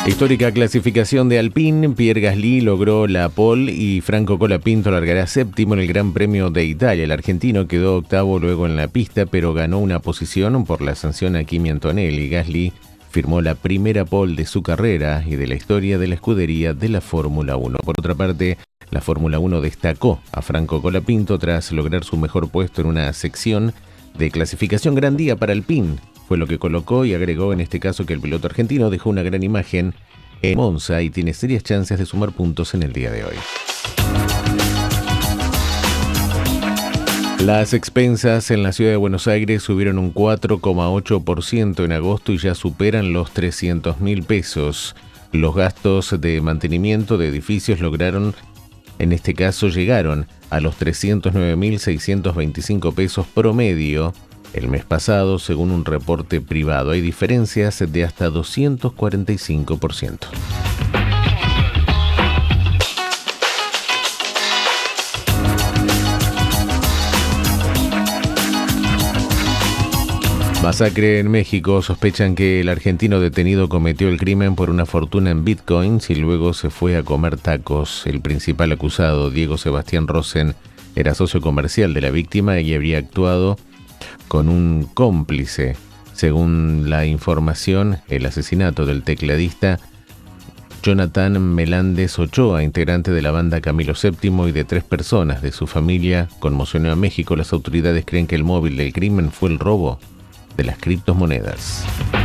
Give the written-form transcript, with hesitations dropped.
Histórica clasificación de Alpine, Pierre Gasly logró la pole y Franco Colapinto largará séptimo en el Gran Premio de Italia. El argentino quedó octavo luego en la pista, pero ganó una posición por la sanción a Kimi Antonelli. Gasly firmó la primera pole de su carrera y de la historia de la escudería de la Fórmula 1. Por otra parte, la Fórmula 1 destacó a Franco Colapinto tras lograr su mejor puesto en una sección de clasificación. Gran día para Alpine, fue lo que colocó y agregó en este caso que el piloto argentino dejó una gran imagen en Monza y tiene serias chances de sumar puntos en el día de hoy. Las expensas en la ciudad de Buenos Aires subieron un 4,8% en agosto y ya superan los 300.000 pesos. Los gastos de mantenimiento de edificios llegaron a los 309.625 pesos promedio el mes pasado, según un reporte privado. Hay diferencias de hasta 245%. Masacre en México. Sospechan que el argentino detenido cometió el crimen por una fortuna en bitcoins y luego se fue a comer tacos. El principal acusado, Diego Sebastián Rosen, era socio comercial de la víctima y habría actuado con un cómplice. Según la información, el asesinato del tecladista Jonathan Melández Ochoa, integrante de la banda Camilo VII, y de 3 personas de su familia, conmocionó a México. Las autoridades creen que el móvil del crimen fue el robo de las criptomonedas.